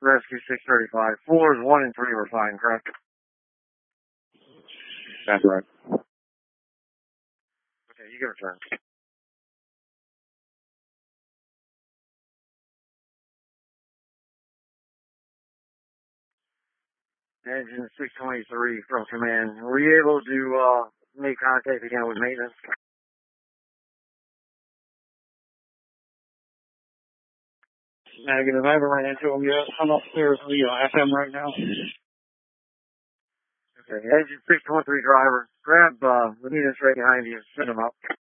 Rescue 635. Floors 1 and 3 were fine, correct? That's right. Okay, you can return. Engine 623 from command. Were you able to make contact again with maintenance? Negative. I haven't run into him yet. I'm upstairs in the FM right now. Okay, engine 613 driver. Grab the maintenance right behind you. Send him up.